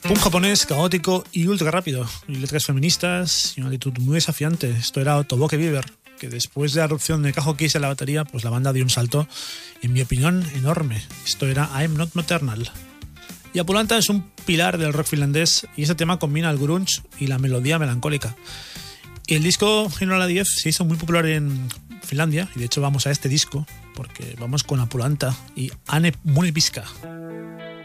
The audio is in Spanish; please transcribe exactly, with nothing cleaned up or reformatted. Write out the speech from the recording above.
Punk japonés, caótico y ultra rápido, y letras feministas y una actitud muy desafiante. Esto era Toboke Beaver, que después de la erupción de Kajo Kiss en la batería, pues la banda dio un salto, en mi opinión, enorme. Esto era I'm Not Maternal. Y Apulanta es un pilar del rock finlandés, y ese tema combina el grunge y la melodía melancólica. Y el disco Heinola diez se hizo muy popular en Finlandia, y de hecho vamos a este disco, porque vamos con Apulanta y Ane Munepiska.